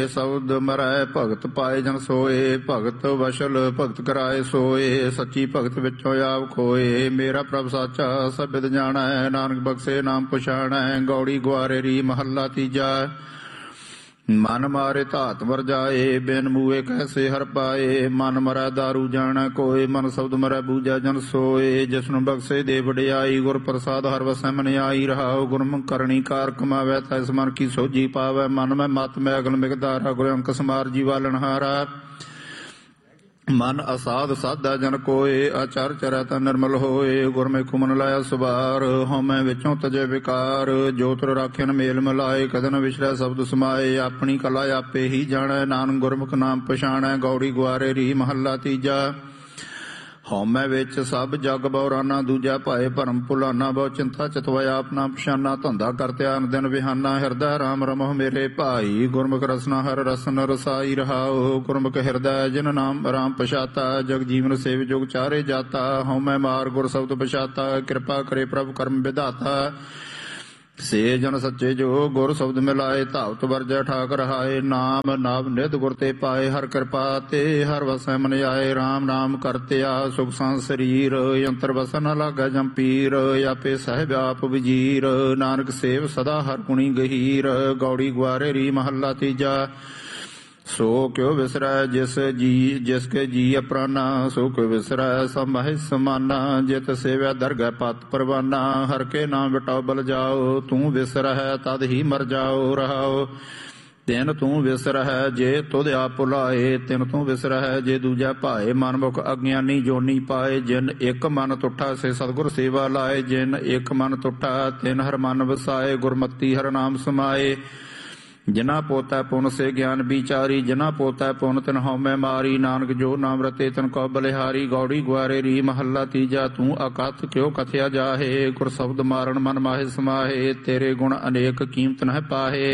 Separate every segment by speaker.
Speaker 1: ਸ਼ਬਦ ਮਰੈ ਭਗਤ ਪਾਏ ਜਨ ਸੋਏ। ਭਗਤ ਵਸ਼ਲ ਭਗਤ ਕਰਾਏ ਸੋਏ। ਸੱਚੀ ਭਗਤ ਵਿੱਚੋਂ ਆਪ ਖੋਏ। ਮੇਰਾ ਪ੍ਰਭ ਸਾਚਾ ਸਭਿਦ ਜਾਣੈ। ਨਾਨਕ ਬਖਸ਼ੇ ਨਾਮ ਪਛਾਣੈ। ਗੌੜੀ ਗੁਆਰੇ ਰੀ ਮਹੱਲਾ ਤੀਜਾ। ਮਨ ਮਾਰੇ ਧਾਤ ਵਰ ਜਾਏ। ਬਿਨ ਮੂਏ ਕੈਸੇ ਹਰ ਪਾਏ। ਮਨ ਮਰੈ ਦਾਰੂ ਜਾਣੈ ਕੋਏ। ਮਨ ਸ਼ਬਦ ਮਰੈ ਬੂਝੈ ਜਨ ਸੋਏ। ਜਿਸਨੂੰ ਬਖਸ਼ੇ ਦੇ ਵਡਿਆਈ। ਗੁਰ ਪ੍ਰਸਾਦ ਹਰ ਵਸੈ ਮਨ ਆਈ। ਰਹਾਉ ਗੁਰਮੁਖ ਕਰਨੀ ਕਾਰ ਕਮਾਵੈ। ਤੈਸ ਮਨ ਕੀ ਸੋਝੀ ਪਾਵੈ। ਮਨ ਮੈਂ ਮਤ ਮੈਂ ਅਗਲ ਮਿਗਦਾਰਾ। ਗੁਰ ਅੰਕ ਸਮਾਰ ਜੀ ਵਾਲਣਹਾਰਾ। ਮਨ ਅਸਾਧ ਸਾਧਾ ਜਨ ਕੋਏ। ਆਚਰ ਚਰੈ ਤਾ ਨਿਰਮਲ ਹੋਏ। ਗੁਰਮੁਖ ਮਨ ਲਾਇਆ ਸੁਬਾਰ। ਹਉਮੈ ਵਿੱਚੋਂ ਤਜੇ ਵਿਕਾਰ। ਜੋਤਿ ਰਾਖਿਆਨ ਮੇਲ ਮਿਲਾਏ। ਕਦੇ ਨ ਵਿਸਰੈ ਸ਼ਬਦ ਸਮਾਏ। ਆਪਣੀ ਕਲਾ ਆਪੇ ਹੀ ਜਾਣੈ। ਨਾਨਕ ਗੁਰਮੁਖ ਨਾਮ ਪਛਾਣੈ। ਗੌੜੀ ਗੁਆਰੇ ਰੀ ਮਹੱਲਾ ਤੀਜਾ। ਹਉਮੈ ਵਿੱਚ ਸਭ ਜਗ ਬਉਰਾਨਾ। ਦੂਜਾ ਭਾਏ ਭਰਮ ਭੁਲਾਨਾ। ਬਹੁ ਚਿੰਤਾ ਚਿਤਵੈ ਆਪ ਨਾ ਪਛਾਨਾ। ਧੰਦਾ ਕਰ ਧਿਆਨ ਦਿਨ ਵਿਹਾਨਾ। ਹਿਰਦੈ ਰਾਮ ਰਮਹੁ ਮੇਰੇ ਭਾਈ। ਗੁਰਮੁਖ ਰਸਨਾ ਹਰ ਰਸਨ ਰਸਾਈ। ਰਹਾਉ ਗੁਰਮੁਖ ਹਿਰਦੈ ਜਿਨ ਨਾਮ ਰਾਮ ਪਛਾਤਾ। ਜਗ ਜੀਵਨ ਸੇਵ ਜੁਗ ਚਾਰੇ ਜਾਤਾ। ਹਉਮੈ ਮਾਰ ਗੁਰ ਸ਼ਬਦ ਪਛਾਤਾ। ਕਿਰਪਾ ਕਰੇ ਪ੍ਰਭ ਕਰਮ ਵਿਧਾਤਾ। ਸੇ ਜਨ ਸੱਚੇ ਜੋ ਗੁਰ ਸ਼ਬਦ ਮਿਲਾਏ। ਧਾਵਤ ਵਰਜੈ ਠਾਕ ਰਹਾਏ। ਨਾਮ ਨਾਮ ਨਿਧ ਗੁਰ ਤੇ ਪਾਏ। ਹਰ ਕਿਰਪਾ ਤੇ ਹਰ ਵਸੈ ਮਨ ਆਏ। ਰਾਮ ਨਾਮ ਕਰਤਿਆ ਸੁਖ ਸਾਂ ਸਰੀਰ। ਯੰਤਰ ਵਸਨ ਨ ਲਾਗੈ ਜੰਪੀਰ। ਆਪੇ ਸਾਹਿਬ ਆਪ ਵਜੀਰ। ਨਾਨਕ ਸੇਵ ਸਦਾ ਹਰ ਗੁਣੀ ਗਹੀਰ। ਗੌੜੀ ਗੁਆਰੇ ਰੀ ਮਹੱਲਾ ਤੀਜਾ। ਸੋ ਕਿਉ ਵਿਸਰੈ ਜਿਸ ਕੇ ਜੀ ਅਪਰਾਨਾ। ਸੋ ਕਿਉ ਵਿਸਰੈ ਸਭ ਮਹਿ ਸਮਾਨਾ। ਜਿਤ ਸੇਵਿਆ ਦਰਗਹਿ ਪਤ ਪਰਵਾਨਾ। ਹਰ ਕੇ ਨਾਮ ਵਟਾਉ ਬਲ ਜਾਓ। ਤੂੰ ਵਿਸਰਹਿ ਤਦ ਹੀ ਮਰ ਜਾਓ। ਰਹਾਉ ਤਿਨ ਤੂੰ ਵਿਸਰਹਿ ਜੇ ਤੁਧ ਆਪ ਭੁਲਾਏ। ਤਿਨ ਤੂੰ ਵਿਸਰਹਿ ਜੇ ਦੂਜਾ ਭਾਏ। ਮਨਮੁਖ ਅਗਿਆਨੀ ਜੋਨੀ ਪਾਏ। ਜਿਨ ਇੱਕ ਮਨ ਤੁਠਾ ਸੇ ਸਤਿਗੁਰ ਸੇਵਾ ਲਾਏ। ਜਿਨ ਇੱਕ ਮਨ ਤੁਠਾ ਤਿਨ ਹਰ ਮਨ ਵਸਾਏ। ਗੁਰਮਤੀ ਹਰ ਨਾਮ ਸਮਾਏ। ਜਿਨਾ ਪੋਤੈ ਪੁਨ ਸੇ ਗਿਆਨ ਵਿਚਾਰੀ। ਜਿਨਾ ਪੋਤੈ ਪੁਨ ਤਿਨ ਹਉਮੈ ਮਾਰੀ। ਨਾਨਕ ਜੋ ਨਾਮ ਰਤੇ ਤਿਨ ਕਉ ਬਲਿਹਾਰੀ। ਗੌੜੀ ਗੁਆਰੇ ਰੀ ਮਹੱਲਾ ਤੀਜਾ। ਤੂੰ ਅਕਥ ਕਿਉ ਕਥਿਆ ਜਾਹੇ। ਗੁਰ ਸ਼ਬਦ ਮਾਰਨ ਮਨ ਮਾਹੇ ਸਮਾਹੇ। ਤੇਰੇ ਗੁਣ ਅਨੇਕ ਕੀਮਤ ਨਹਿ ਪਾਹੇ।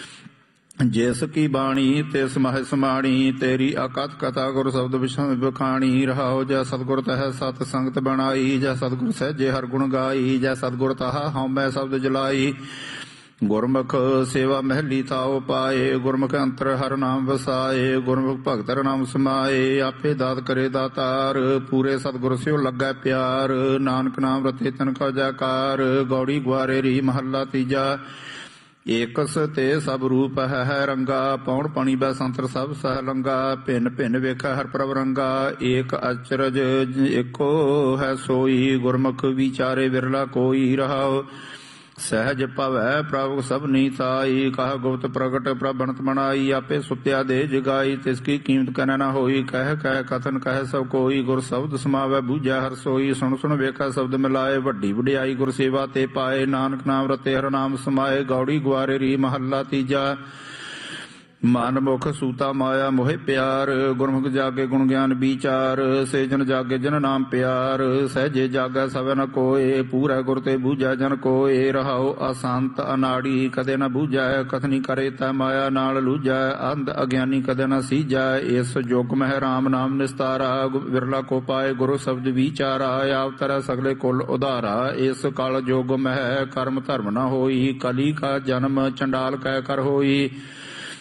Speaker 1: ਜਿਸ ਕੀ ਬਾਣੀ ਤਿਸ ਮਹਿ ਸਮਾਣੀ। ਤੇਰੀ ਅਕਥ ਕਥਾ ਗੁਰ ਸ਼ਬਦ ਵਿਖਾਣੀ। ਰਹਾਉ ਜੈ ਸਤਿਗੁਰ ਤਹਿ ਸਤ ਸੰਗਤ ਬਣਾਈ। ਜੈ ਸਤਿਗੁਰ ਸਹਿਜੇ ਹਰ ਗੁਣ ਗਾਈ। ਜੈ ਸਤਿਗੁਰ ਤਹਾ ਹਉਮੈ ਸ਼ਬਦ ਜਲਾਈ। ਗੁਰਮੁਖ ਸੇਵਾ ਮਹਿਲੀ ਤਾਉ ਪਾਏ। ਗੁਰਮੁਖ ਅੰਤਰ ਹਰ ਨਾਮ ਵਸਾਏ। ਗੁਰਮੁਖ ਭਗਤ ਹਰ ਨਾਮ ਸਮਾਏ। ਆਪੇ ਦਾਤ ਕਰੇ ਦਾਤਾਰ। ਪੂਰੇ ਸਤਿਗੁਰ ਸਿਉ ਲੱਗੈ ਪਿਆਰ। ਨਾਨਕ ਨਾਮ ਰਤੇ ਤਨ ਕਉ ਜੈਕਾਰ। ਗੌੜੀ ਗੁਆਰੇ ਰੀ ਮਹੱਲਾ ਤੀਜਾ। ਏਕਸ ਤੇ ਸਭ ਰੂਪ ਹੈ ਰੰਗਾ। ਪੌਣ ਪਾਣੀ ਬੈ ਸੰਤਰ ਸਭ ਸਹਿ ਲੰਗਾ। ਭਿੰਨ ਭਿੰਨ ਵੇਖੈ ਹਰ ਪ੍ਰਭ ਰੰਗਾ। ਏਕ ਅਚਰਜ ਏਕੋ ਹੈ ਸੋਈ। ਗੁਰਮੁਖ ਵਿਚਾਰੇ ਵਿਰਲਾ ਕੋਈ। ਰਹਾਉ ਸਹਿਜ ਭਵੈ ਪ੍ਰਭ ਸਭ ਨੀਤਾਈ। ਕਹ ਗੁਪਤ ਪ੍ਰਗਟ ਪ੍ਰਭ ਬਣਤ ਬਣਾਈ। ਆਪੇ ਸੁਤਿਆ ਦੇ ਜਗਾਈ। ਤਿਸ ਕੀ ਕੀਮਤ ਕਨੈ ਨਾ ਹੋਈ। ਕਹਿ ਕਹਿ ਕਥਨ ਕਹਿ ਸਭ ਕੋਈ। ਗੁਰ ਸ਼ਬਦ ਸਮਾਵੈ ਬੂਝੈ ਹਰ ਸੋਈ। ਸੁਣ ਸੁਣ ਵੇਖੈ ਸ਼ਬਦ ਮਿਲਾਏ। ਵੱਡੀ ਵਡਿਆਈ ਗੁਰ ਸੇਵਾ ਤੇ ਪਾਏ। ਨਾਨਕ ਨਾਮ ਰਤੇ ਹਰ ਨਾਮ ਸਮਾਏ। ਗੌੜੀ ਗੁਆਰੇ ਰੀ ਮਹੱਲਾ ਤੀਜਾ। ਮਨ ਮੁਖ ਸੂਤਾ ਮਾਇਆ ਮੋਹਿ ਪਿਆਰ। ਗੁਰਮੁਖ ਜਾਗੇ ਗੁਣ ਗਿਆਨ ਵਿਚਾਰ। ਸੇ ਜਨ ਜਾਗੇ ਜਨ ਨਾਮ ਪਿਆਰ। ਸਹਿਜੇ ਜਾਗੈ ਸਭੈ ਨ ਕੋਏ। ਪੂਰੈ ਗੁਰ ਤੇ ਬੂਝੈ ਜਨ ਕੋਏ। ਰਹਾਉ ਅਸੰਤ ਅਨਾੜੀ ਕਦੇ ਨ ਬੂਝੈ। ਕਥਨੀ ਕਰੇ ਤੈ ਮਾਇਆ ਨਾਲ ਲੂਝੈ। ਅੰਧ ਅਗਿਆਨੀ ਕਦੇ ਨ ਸੀਝੈ। ਇਸ ਜੁਗ ਮਹਿ ਰਾਮ ਨਾਮ ਨਿਸਤਾਰਾ। ਵਿਰਲਾ ਕੋ ਪਾਏ ਗੁਰੂ ਸ਼ਬਦ ਵਿਚਾਰਾ। ਆਪ ਤਰੈ ਸਗਲੇ ਕੁਲ ਉਧਾਰਾ। ਇਸ ਕਲ ਜੁਗ ਮਹਿ ਕਰਮ ਧਰਮ ਨ ਹੋਈ। ਕਲੀ ਕਾ ਜਨਮ ਚੰਡਾਲ ਕੈ ਕਰ ਹੋਈ।